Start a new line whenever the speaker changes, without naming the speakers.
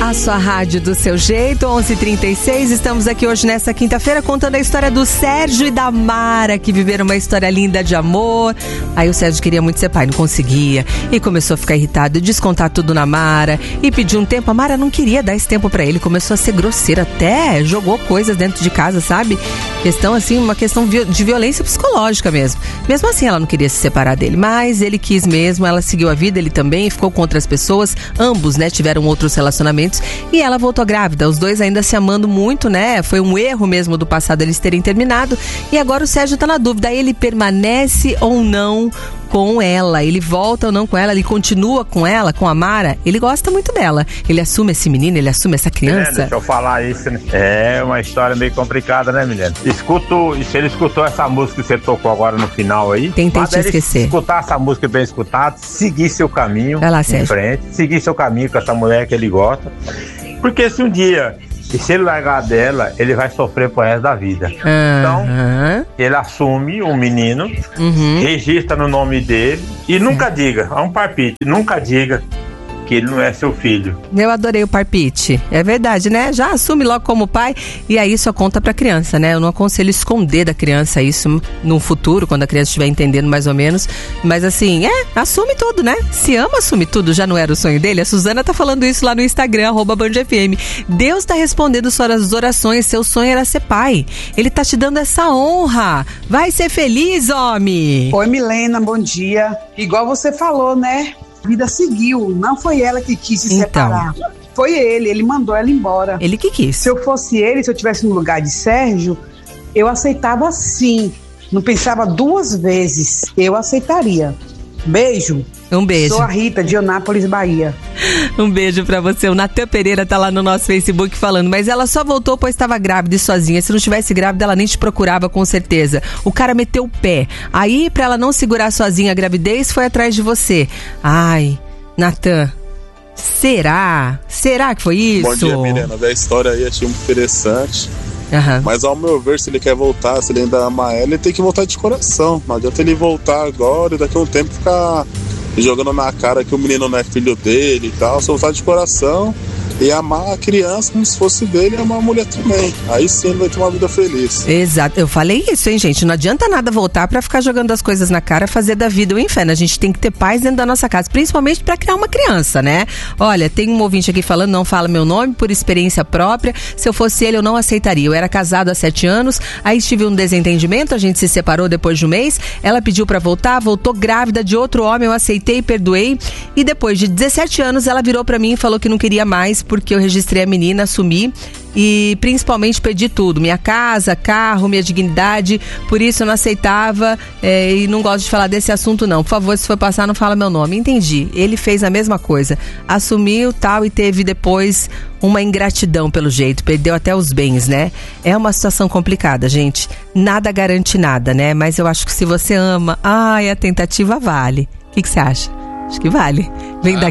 A sua rádio do seu jeito, 11h36, estamos aqui hoje nessa quinta-feira contando a história do Sérgio e da Mara, que viveram uma história linda de amor. Aí o Sérgio queria muito ser pai, não conseguia, e começou a ficar irritado, descontar tudo na Mara, e pediu um tempo. A Mara não queria dar esse tempo pra ele, começou a ser grosseira, até jogou coisas dentro de casa, sabe? Questão assim, uma questão de violência psicológica mesmo. Mesmo assim ela não queria se separar dele, mas ele quis mesmo, ela seguiu a vida, ele também, ficou com outras pessoas, ambos, né, tiveram outros relacionamentos. E ela voltou grávida, os dois ainda se amando muito, né? Foi um erro mesmo do passado eles terem terminado. E agora o Sérgio tá na dúvida, ele permanece ou não com ela, ele volta ou não com ela, ele continua com ela, com a Mara, ele gosta muito dela, ele assume esse menino, ele assume essa criança.
Deixa eu falar isso, né? É uma história meio complicada, né, Milena? Se ele escutou essa música que você tocou agora no final aí,
tentei te esquecer.
Escutar essa música bem escutada, seguir seu caminho,
vai lá,
em frente, seguir seu caminho com essa mulher que ele gosta, porque se um dia, e se ele largar dela, ele vai sofrer pro resto da vida. Então, ele assume um menino, registra no nome dele e nunca diga, é um palpite, nunca diga que ele não é seu filho. Eu
adorei o palpite, é verdade, né? Já assume logo como pai e aí só conta pra criança, né? Eu não aconselho esconder da criança isso no futuro, quando a criança estiver entendendo mais ou menos, mas assim, assume tudo, né? Se ama, assume tudo, já não era o sonho dele? A Suzana tá falando isso lá no Instagram, @BandFM. Deus tá respondendo suas orações, seu sonho era ser pai. Ele tá te dando essa honra. Vai ser feliz, homem!
Oi, Milena, bom dia. Igual você falou, né? A vida seguiu, não foi ela que quis se separar, foi ele mandou ela embora.
Ele que quis.
Se eu fosse ele, se eu estivesse no lugar de Sérgio, eu aceitava sim, não pensava duas vezes, eu aceitaria. Beijo.
Um beijo.
Sou a Rita, de Anápolis, Bahia.
Um beijo pra você. O Natan Pereira tá lá no nosso Facebook falando, mas ela só voltou pois estava grávida e sozinha. Se não estivesse grávida, ela nem te procurava, com certeza. O cara meteu o pé. Aí, pra ela não segurar sozinha a gravidez, foi atrás de você. Ai, Natan, será? Será que foi isso?
Bom dia, Milena. A história aí achei muito interessante. Mas ao meu ver, se ele quer voltar, se ele ainda ama ela, ele tem que voltar de coração. Não adianta ele voltar agora e daqui a um tempo ficar jogando na cara que o menino não é filho dele e tal. Só voltar de coração e amar a criança como se fosse dele e amar a mulher também. Aí sim ele vai ter uma vida feliz.
Exato, eu falei isso, hein, gente? Não adianta nada voltar pra ficar jogando as coisas na cara, fazer da vida um inferno. A gente tem que ter paz dentro da nossa casa, principalmente pra criar uma criança, né? Olha, tem um ouvinte aqui falando, não fala meu nome, por experiência própria. Se eu fosse ele, eu não aceitaria. Eu era casado há 7 anos, aí tive um desentendimento, a gente se separou depois de um mês, ela pediu pra voltar, voltou grávida de outro homem, eu aceitei, perdoei, e depois de 17 anos ela virou pra mim e falou que não queria mais, porque eu registrei a menina, assumi e principalmente perdi tudo, minha casa, carro, minha dignidade, por isso eu não aceitava e não gosto de falar desse assunto não, por favor, se for passar não fala meu nome. Entendi, ele fez a mesma coisa, assumiu tal e teve depois uma ingratidão pelo jeito, perdeu até os bens, né? É uma situação complicada, gente, nada garante nada, né? Mas eu acho que se você ama, a tentativa vale. O que você acha? Acho que vale. Vem daqui.